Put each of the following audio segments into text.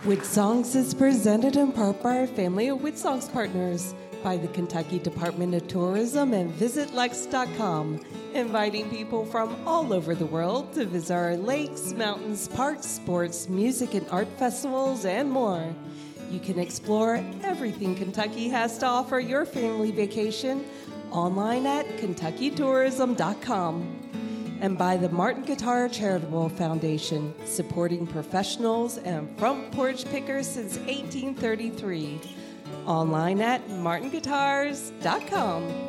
Wood Songs is presented in part by our family of Wood Songs partners, by the Kentucky Department of Tourism and VisitLex.com, inviting people from all over the world to visit our lakes, mountains, parks, sports, music, and art festivals, and more. You can explore everything Kentucky has to offer your family vacation online at KentuckyTourism.com. And by the Martin Guitar Charitable Foundation, supporting professionals and front porch pickers since 1833. Online at martinguitars.com.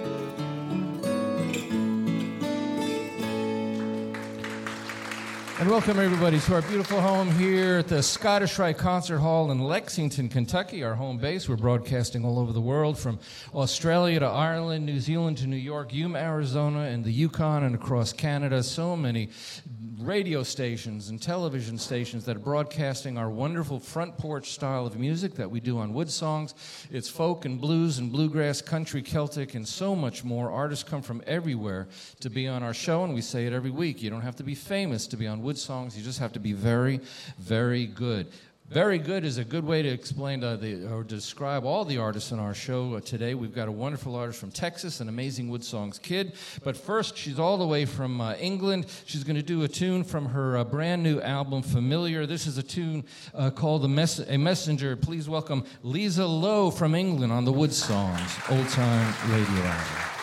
And welcome, everybody, to our beautiful home here at the Scottish Rite Concert Hall in Lexington, Kentucky, our home base. We're broadcasting all over the world, from Australia to Ireland, New Zealand to New York, Yuma, Arizona, and the Yukon, and across Canada. So many radio stations and television stations that are broadcasting our wonderful front porch style of music that we do on Wood Songs. It's folk and blues and bluegrass, country, Celtic, and so much more. Artists come from everywhere to be on our show, and we say it every week. You don't have to be famous to be on Wood Songs. You just have to be very, very good. Very good is a good way to explain or describe all the artists in our show today. We've got a wonderful artist from Texas, an amazing Wood Songs kid. But first, she's all the way from England. She's going to do a tune from her brand new album, Familiar. This is a tune called A Messenger. Please welcome Lisa Lowe from England on the Wood Songs Old Time Radio album.